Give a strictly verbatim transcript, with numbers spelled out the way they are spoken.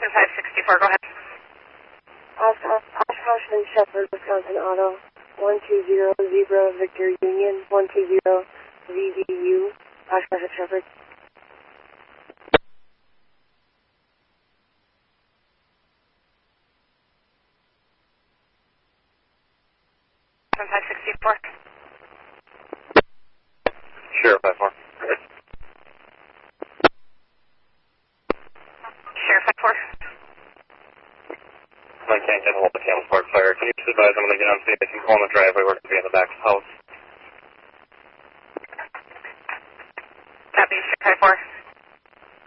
five sixty-four, go ahead. Oshkosh and Shepherd, Wisconsin Auto, one two zero Zebra Victor Union, one two zero Z V U, Oshkosh and Shepherd. five sixty-four. Sheriff five four. Sheriff five four. I can't get hold of the Camelsport Fire. Can you just advise them when they get on station, pull in the driveway, we're going to be in the back of the house. Copy, Sheriff five four.